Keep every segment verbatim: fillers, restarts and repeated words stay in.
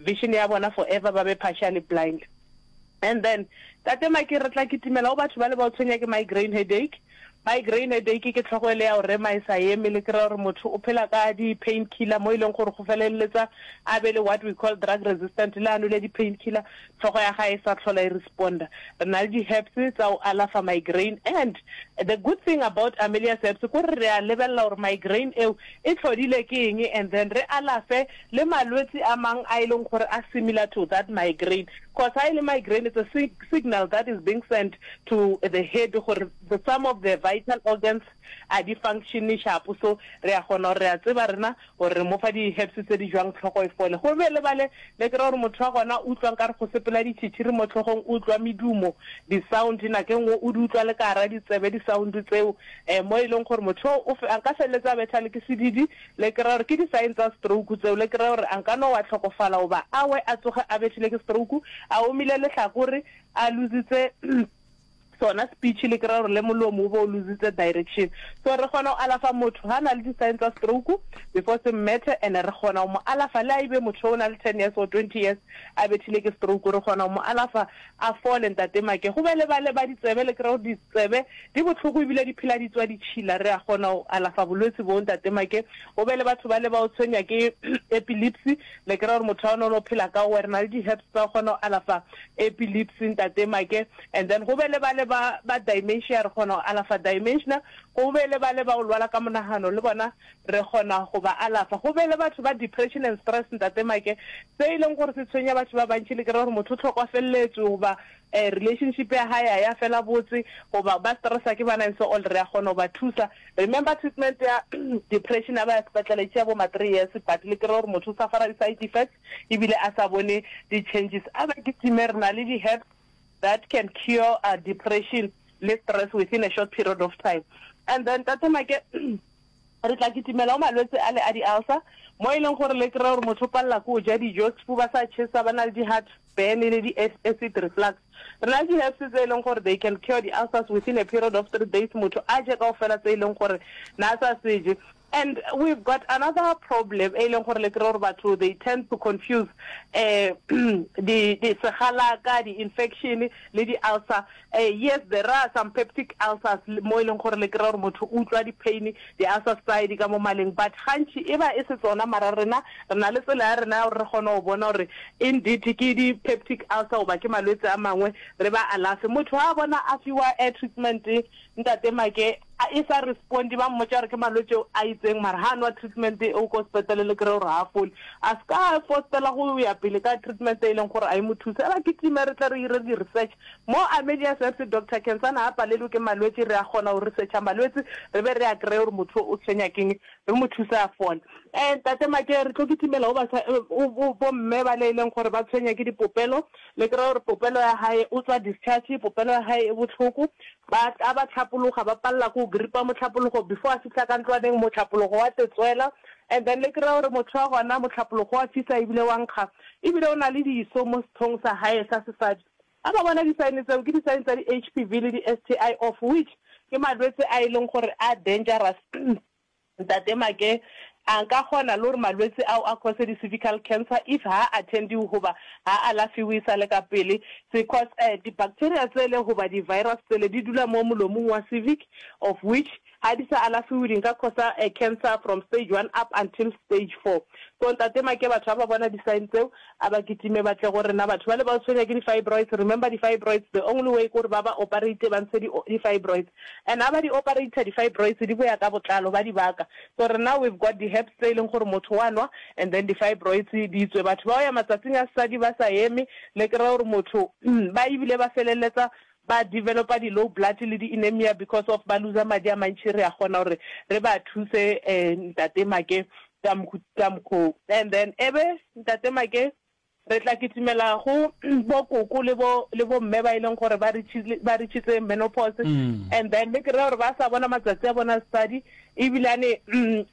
vision ya bona forever ba be partially blind. And then tate ma ke re tla kitimela o batho ba le ba tshwenya ke migraine headache. Migraine headache ke tlhogole ya o rema isa eme le kra re motho o phela ka di pain killer mo ileng gore go feleletsa a be le what we call drug resistant la no le di pain killer tlhogo ya ga e sa tlhola e responda rena di herbs tsa o alafa migraine. And the good thing about Amelia's herbs ko re a lebella or migraine e e tlhodile ke eng and then re alafe le malwetsi a mang a ileng gore a similar to that migraine, because I migraine is a sig signal that is being sent to the head gore the some of the vital organs are functioning sharp. So re a gona re a tseba rena gore mo fa di herbs tse di jwang tlhogo e fole go be le bale le kra gore motho wa gona o utlwang ka re go sepela di tshitshiri mo tlhogong o utlwa medumo di sound na ke ngo o di utlwa le ka ra di tsebe di sound tseo eh mo ileng gore motho o a ka feletsa betha le ke sedidi le kra gore ke di signs tsa stroke tseo le kra gore an ka no wa tlhokofala o ba awe a tsoga a bethile ke stroke a o mile le tlhakore a lositse sona speech le kra gore le molomo o bo lositse direction. So re gona o alafa motho ha na le di signs tsa stroke before se matter and re gona mo alafa la ibe motho o na le ten years or twenty years a bethile ke stroke re gona mo alafa a fall and tate make go be le ba le ba di tsebe le kra di tsebe di botlhoko ibile di phela di tswa di tshila re a gona o alafa bolwetse bo tate make o be le batho ba le ba o tshwenya ke epilepsy le kra gore motho o no phela ka o re na le di herbs tsa gona o alafa epilepsy tate make. And then go be le ba le ba ba dementia re gona alafa dementia go be le ba le ba o lwala ka monagano le bona re gona go ba alafa. Go be le batho ba depression and stress ntate make se ileng gore se tshwenya batho ba bantsi le kra gore motho tlhokwa felletse go ba a relationship ya haya ya fela botse go ba ba stressa ke bana so all re a gona ba thusa. Remember treatment ya depression aba hospital ya bo ma three years but le kra gore motho sa fara di side effects ibile a sa bone di changes aba ke timerna le di herbs that can cure uh, depression, less stress within a short period of time. And then tate make re tla kitimela o malwetse a le a di ulcer mo ileng gore le kra gore motho palla ko ja di jokes fu ba sa chesa bana le di heart burn le di acid reflux rena di herbs tse ileng gore they can cure the ulcers within a period of three days motho a je ka o fela tse ileng gore na sa seje. And we've got another problem they tend to confuse uh, the the sahalaka, the infection, the ulcer. Uh, yes, there are some peptic ulcers mo ileng gore le kra gore motho o utlwa di pain the ulcer side ka mo maleng but gantsi eba e se tsona mara rena rena le tsela rena re gona o bona gore indeed ke di peptic ulcer o ba ke malwetse a mangwe re ba alafe motho ha bona a fiwa a treatment ntate make a isa respondi ba mmotsa re ke malwetse a itseng mara ha no treatment e o ko hospital le kra gore ha full aska fostela go ya pele ka treatment e leng gore a imothusa ba ke timere tla re ire di research mo Amelia Service Doctor Kensana ha palelo ke malwetse re a gona o research malwetse re be re a kry gore motho o tshenya keng re mothusa a fall. And tate make re tlo kitimela o ba bo mme ba le leng gore ba tshenya ke dipopelo le kra gore popelo ya hae o tswa discharge popelo ya hae e botlhoko ba ba tlhapologa ba palla go gripa mo tlhapologo before a fitla ka ntlwaneng mo tlhapologo wa tswela. And then le kra gore motho wa gona mo tlhapologo wa fisa ibile wa nkga ibile o na le di so mo thong sa hae sa sesadi aba bona di signs tsa ke di signs tsa di H P V le di S T I of which ke malwetse a ileng gore a dangerous ntate make a ka gona le gore malwetse ao a cause di cervical cancer if ha attend you hoba ha alafiwe sa le ka pele because uh, di bacteria tsele hoba di virus tsele di dula mo molomong wa cervix of which hadisa alafiwe di ka cause a cancer from stage one up until stage four. So ntate make batho ba bona di signs tseo aba kitime ba tle gore na batho ba le ba tshwenya ke di fibroids. Remember the fibroids the only way gore ba ba operate ba ntse di fibroids and aba di operate di fibroids di boya ka botlalo ba di baka. So now we've got the herbs tse ileng gore motho wa nwa and then the fibroids di tswe batho ba ya matsatsing a sadi ba sa eme le kra gore motho ba ibile ba feleletsa ba developa di low blood le di anemia because of ba lose madi a mantsi re a gona gore re ba thuse ntate make tamko. And then ebe ntate make re tla kitimela go bokoko le bo le bo mme ba ileng gore ba re ba re tshitse menopause and then le kra gore ba sa bona matsatsi a bona study ebilane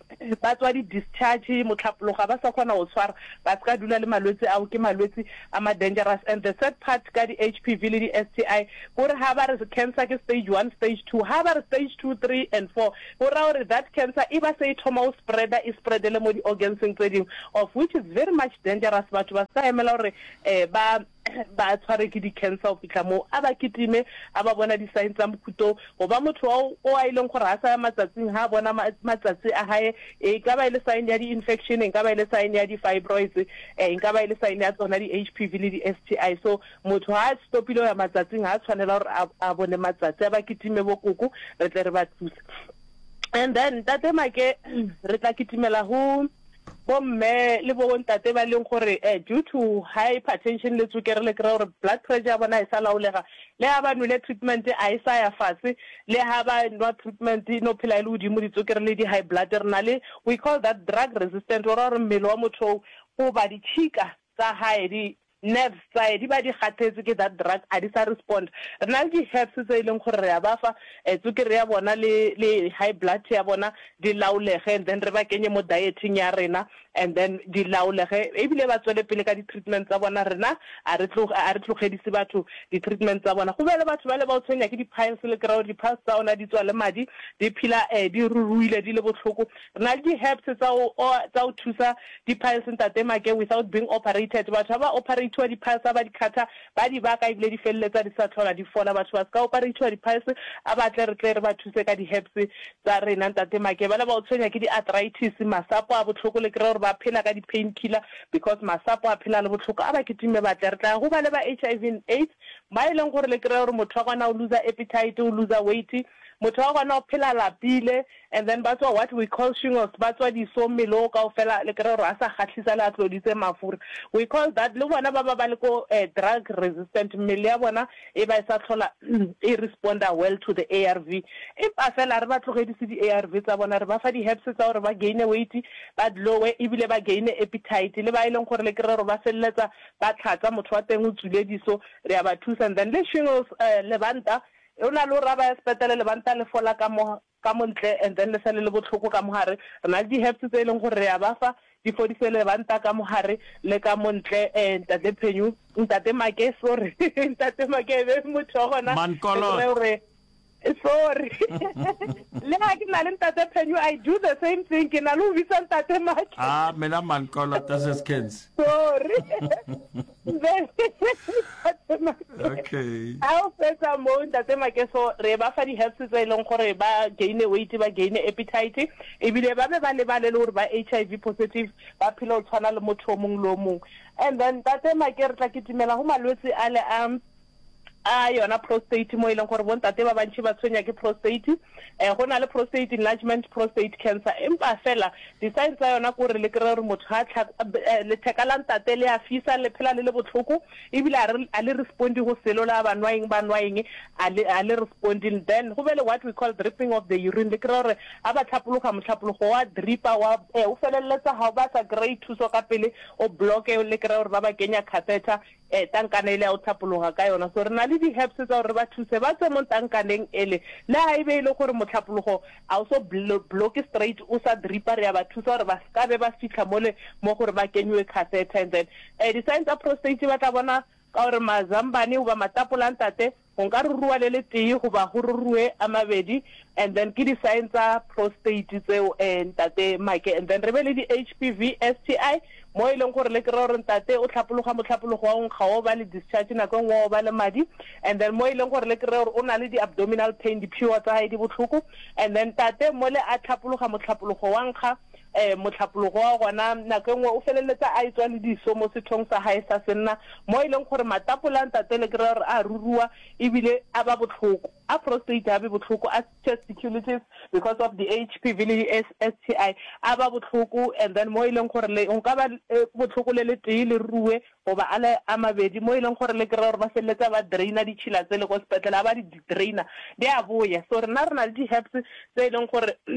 ba tswa di discharge motlhapologa ba sa kgona go tshwara ba ska dula le malwetse ao ke malwetse a ma dangerous. And the third part ka di H P V le di S T I gore ha ba re cancer ke stage one stage two ha ba re stage two three and four gore gore that cancer e ba se thoma o spreader e spreadele mo di organs tse of which is very much dangerous. Batho ba sa emela gore eh ba ba tshware ke di cancer o fitla mo a ba kitime a ba bona di signs tsa mokhuto go ba motho o a ileng gore a sa matsatsing ha bona matsatsi a hae e ka ba ile sign ya di infection e ka ba ile sign ya di fibroids e ka ba ile sign ya tsona di H P V le di S T I. So motho ha stopile ya matsatsing ha tshwanela gore a bone matsatsi a ba kitime bokoko re tle re ba thusa. And then tate make re tla kitimela ho bomme le bo ntate ba leng gore eh due to hypertension le tsukere le kra gore blood pressure bona e sa laolega le ha ba nwele treatment a isa ya fase le ha ba no treatment no phela ile udimo di tsukere le di high blood renal we call that drug resistant or or mmele wa motho go ba di chika tsa high di nerves tsa di ba di khathetse ke that drug a di sa respond rena di herbs tse ileng gore re ba fa tsukere ya bona le le high blood ya bona di laolege and then re ba kenye mo dieting ya rena and then di laolege e bile ba tswele pele ka di treatment tsa bona rena a re tlo a re tlogedise batho di treatment tsa bona go bele batho ba le ba tswenya ke di piles le crowd di pulse tsa ona di tswa le madi di phila eh di ruruile di le botlhoko rena di herbs tsa o tsa o thusa di piles ntate make without being operated batho ba operate di piles ba di khata ba di baka ibile di felletsa di sa tlhola di fola batho ba ska operate di piles a ba tle re tle re ba thuse ka di herbs tsa rena ntate make ba le ba tswenya ke di arthritis masapo a botlhoko le kre ba phela ka di painkiller because masapo a phela le botlhoko a ba kitime ba tle re tla go ba le ba H I V and AIDS ba ileng gore le kre gore motho wa gona o lose appetite o lose weight motho wa gona o phela lapile and then ba tswa what we call shingles ba tswa di so melo ka o fela le kre gore a sa khatlisa le a tloditse mafura we call that le bona ba ba ba le ko drug resistant mmele ya bona e ba sa tlhola e responda well to the A R V e pa fela re ba tlogedise di A R V tsa bona re ba fa di herbs tsa gore ba gain weight ba lowe e bile ba gain appetite le ba ileng gore le kre gore ba felletsa ba tlhatsa motho wa teng o tsulediso re ya ba thusa and then le shingles le banta ona lo ra ba spetele le banta le fola ka mo ka montle and then le sale le botlhoko ka mohare rena di herbs tse ileng gore ya ba fa di fodisele banta ka mohare le ka montle eh ntate phenyu ntate make sorry ntate make be motho gona Mankolo sorry le ha ke na le ntate phenyu I do the same thing ke na lo bitsa ntate make ah mina Mankolo das is kids sorry okay I'll say some more ntate make so re ba fa di herbs tse ileng gore ba gain weight ba gain appetite e bile ba be ba le ba le gore ba H I V positive ba phela o tshwana le motho mong lo mong and then ntate make re tla kitimela go malwetse a le am a yona prostate mo ileng gore bontate ba bantši ba tshwenya ke prostate eh go na le prostate enlargement prostate cancer empa fela di signs tsa yona gore le kre gore motho ha le thekala ntate le a fisa le phela le le botlhoko e bile a le respondi go selo la ba nwang ba nwang a le a le responding then go bele what we call dripping of the urine le kre gore a ba tlhapologa motlhapologo wa dripper wa o felelletsa ha ba sa great thuso ka pele o block le kre gore ba ba kenya catheter eh tankane ile o tlhapologa ka yona so rena le di herbs tsa gore ba thuse ba tse mo tankaneng ele le ha ibe ile gore motlhapologo a o so block straight o sa dripper ya ba thusa gore ba ska be ba fitla mole mo gore ba kenywe catheter and then eh di signs of prostate ba tla bona ka gore mazambane o ba matapola ntate go nka rurua le le tee go ba go rurue a mabedi and then ke di signs tsa prostate tseo eh ntate make and then re be le di H P V S T I mo ileng gore le kre gore ntate o tlhapologa motlhapologo wa nkga o ba le discharge na go ngwa o ba le madi and then mo ileng gore le kre gore o na le di abdominal pain di pure tsa hae di botlhoko and then tate mo le a tlhapologa motlhapologo wa nkga eh motlhapologo wa gona na go ngwa o feleletsa a itswa le diso mo sethong sa hae sa senna mo ileng gore matapola ntate le kre gore a rurua ebile a ba botlhoko a prostate a be botlhoko a testiculitis because of the H P V le S T I a ba botlhoko and then mo ileng gore le nka ba botlhoko le le tee le ruwe goba a le a mabedi mo ileng gore le kre gore ba feletsa ba draina di tshila tse le go spetlela ba di draina di a boya so rena rena le di herbs tse ileng gore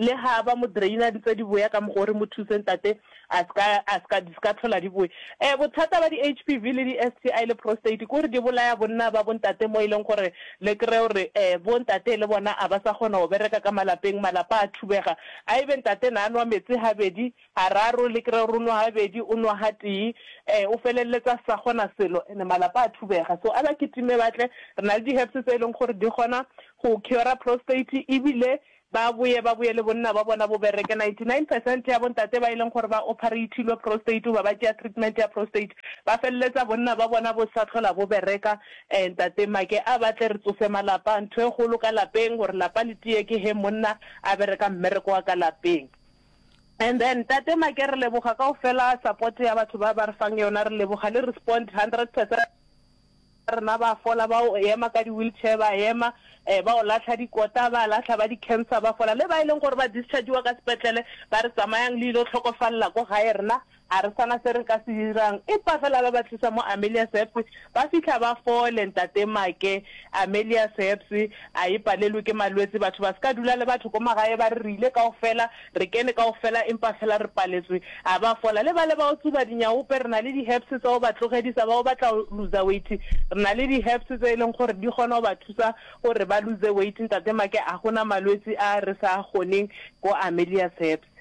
le ha ba mo draina ditse di boya ka mo gore mo thuseng tate a ska a ska diska thola di boya eh bothata ba di H P V le di S T I le prostate gore di bolaya bonna ba bontate mo ileng gore le kre gore eh bontate le bona a ba sa gona go bereka ka malapeng malapa a thubega a even tate na nwa metsi habedi hararo le kre re nwa habedi o nwa hati eh o feleletsa sa gona selo ene malapa a thubega so ala kitime batle re na le di herbs tse ileng gore di gona go cure prostate ibile ba buye ba buye le bonna ba bona bo bereke ninety-nine percent ya bontate ba ileng gore ba operate lo prostate ba ba tya treatment ya prostate ba felletsa bonna ba bona bo sa tlhola bo bereka eh ntate make a batle re tsofe malapa ntwe go lo ka lapeng gore lapa le tie ke he monna a bereka mmereko wa ka lapeng. And then tate make re leboga ka o fela support ya batho ba ba re fang yona re leboga le respond one hundred percent rena ba fola ba o ema ka di wheelchair ba ema eh ba o latlha dikota ba latlha ba di cancer ba fola le ba ileng gore ba discharge wa ka sepetlele ba re tsamayang le ile tlhokofalla go gae rena a re sana se re ka se dirang e pa fela ba ba tlisa mo Amelia Seps ba fitla ba fole ntate make Amelia Seps a ipalelwe ke malwetse batho ba ska dula le batho go magae ba re rile ka ofela re kene ka ofela empa fela re paletswe a ba fola le ba le ba o tsuba dinyao pe rena le di herbs tsa o ba tlogedisa ba o batla lose weight rena le di herbs tse ileng gore di gona o ba thusa gore ba lose weight ntate make a gona malwetse a re sa goneng go Amelia Seps.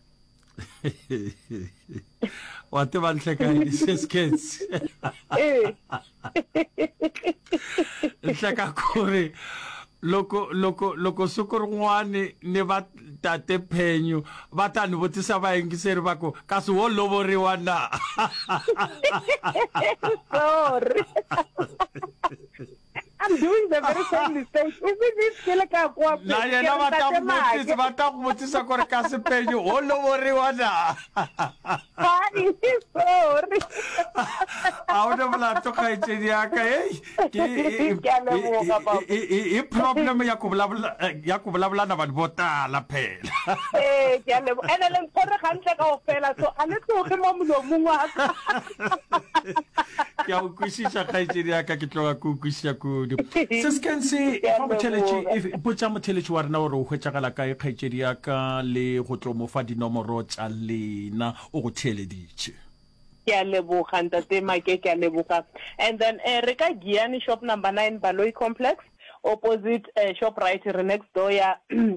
What the man like I says kids. Eh. Nhleka kore loko loko loko sukurungwane ne ba tate phenyo ba tani botisa ba ingiseri bako kasi wo lovoriwa na. Sorry. I'm doing the very same mistake. Isn't this still like a guap? Na yena ba ta botisa ba ta botisa gore kasi phenyo wo lovoriwa na. Sorry. Ahora bla to ka itse ya ka eh. E problem ya kubla ya kubla bla na ba bota la phela. Eh ke le ene le gore ga ntle ka ofela so a le tsoge mo molomong wa ka. Ke a ukwishisa ka itse ya ka ke tloga ku kwishya ku. Seskense fa motheletse if botsa motheletse wa rena gore o hwetšagala ka e khaitsedi ya ka le go tlo mo fa dinomoro tsa lena o go theleditse. Ke a leboga ntate make ke a leboga. And then eh re ka Giani shop number nine Baloyi complex opposite uh, shop right re next door ya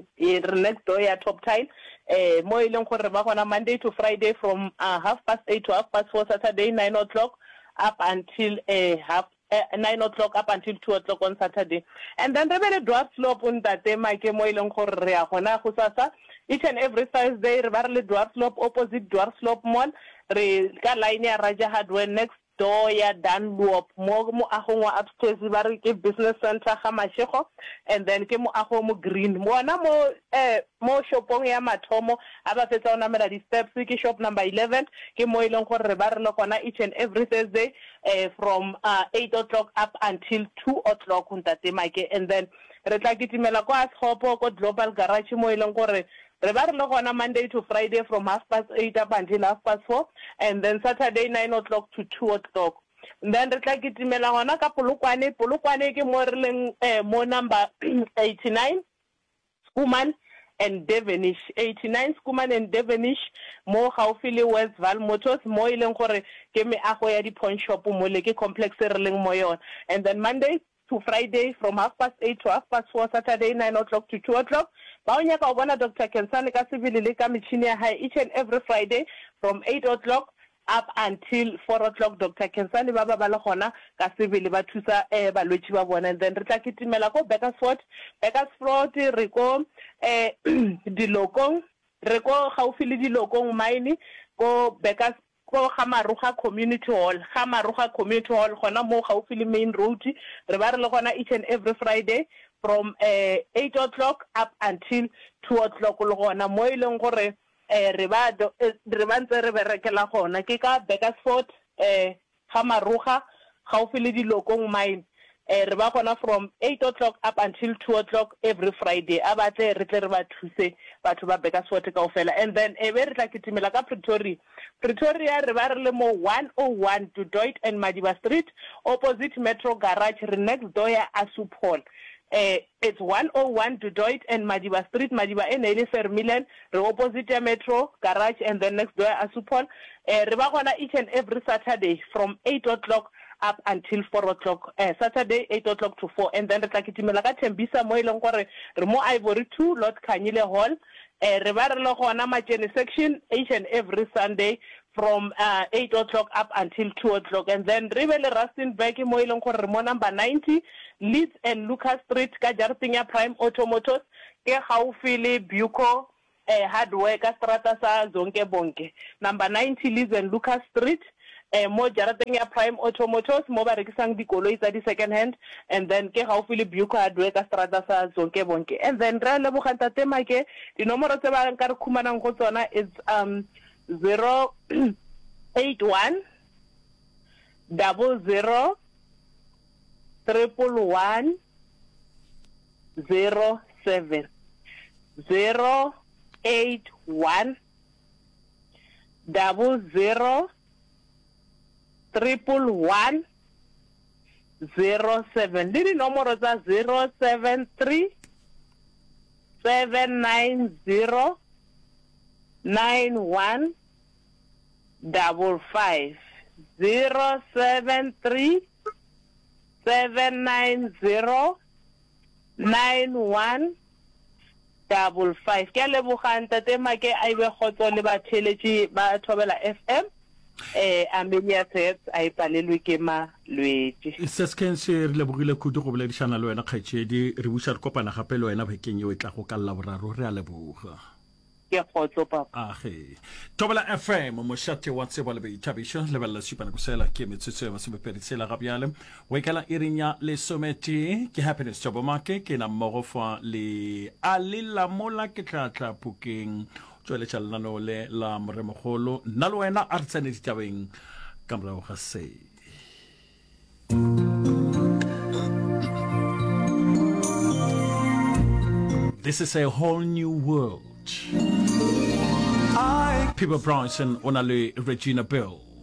re next door ya Top Tile eh mo ileng gore ba gona Monday to Friday from uh, half past eight to half past four, Saturday nine o'clock up until uh, half uh, nine o'clock up until two o'clock on Saturday. And then re be le dwarf slope on tate make mo ileng gore re a gona go sasa each and every Thursday re ba re le dwarf slope opposite dwarf slope mall re ka line ya Raja Hardware next door ya Dunlop mo mo agong wa upstairs ba re ke business center ga Mashego and then ke mo ago mo green mo na mo eh mo shopong ya Mathomo aba fetsa ona mela di steps ke shop number eleven ke mo ileng gore re ba re le gona each and every Thursday eh from uh, eight o'clock up until two o'clock untate make and then re tla kitimela kwa Ashopo ko Global Garage mo ileng gore re ba re le gona Monday to Friday from half past eight up until half past four and then Saturday nine o'clock to two o'clock. And then re tla kitimela gona ka Polokwane Polokwane ke mo re leng eh mo number eighty-nine Skuman and Devonish eighty-nine Skuman and Devonish mo gaufi le Westval Motors mo ileng gore ke me ago ya di pawn shop mo le ke complex re leng mo yona. And then Monday to Friday from half past eight to half past four, Saturday nine o'clock to two o'clock. Ba o nyaka o bona Doctor Kensane ka sebele le ka metšhini ya hae each and every Friday from eight o'clock up until four o'clock. Doctor Kensane ba ba ba le gona ka sebele ba thusa eh balwetši ba bona. And then re tla kitimela ko Bakersford Bakersford re ko eh Dilokong re ko gaufi le Dilokong mine ko Bakers ko Gamaruga Community Hall Gamaruga Community Hall gona mo gaufi le main road re ba re le gona each and every Friday from uh, eight o'clock up until two o'clock le gona mo ileng gore eh re ba re ba ntse re berekela gona ke ka Bakersford eh Gamaruga gaufi le Dilokong mine eh re ba gona from eight o'clock up until two o'clock every Friday abatle re tle re ba thuse batho ba Bakersford kaofela. And then e be re tla kitimela ka Pretoria Pretoria re ba re le mo one oh one to Doit and Madiba Street opposite Metro Garage re next door ya Asupol Uh, it's one oh one Dudoit and Madiba Street, Madiba and Eli Fermilan, the opposite Metro, Garage, and then next door Asupol. Uh, Ribagona each and every Saturday from eight o'clock up until four o'clock. Uh, Saturday, eight o'clock to four. And then the Takitimelaga Tembisa Moilongore, Remo Ivory two, Lord Kanyile Hall, uh, Ribarlo Honama section each and every Sunday from uh, eight o'clock up until two o'clock. And then Rivele Rustenburg, Moilongore, Remo number ninety, Leeds and Lucas Street, Kajartinya Prime Automotos, Ke Haufili, Buco, uh, Hardware, Strata Sa, Zonke Bonke. Number ninety, Leeds and Lucas Street. Uh, mo Jarateng Prime Automotos, mo ba rekisang dikoloi tsa di second hand, and then ke haufile Buco Hardware ka strata sa Zonke Bonke. And then ra leboga ntate make di nomoro tse ba nka re khumanang go tsona is um zero eight one double zero triple one zero seven zero eight one double zero triple one zero seven. Didi nomoro za zero seven three seven nine zero nine one double five zero seven three seven nine zero nine one double five. Ke leboga ntate make a ibe khotso le ba theletsi ba Thobela F M. Eh amenya tset a ipalelwe ke malwetse se se ken se re lebogile kudu go boledishana le wena kgaitshedi re busa re kopana gape le wena bekeng yo e tla go ka la boraro re a leboga ke khotso papa age Thobela F M mo shate wa tseba le beithabisho le bella supana go sela ke metsetse ba se beperisela ga byale we kala irinya le someti ke happiness job market ke na mogofa le alila mola ke tlatla puking Joele chalano le la mremogolo nna le wena a re tsene ditabeng ka morago ga se This is a whole new world. I People Bronson on a Regina Bell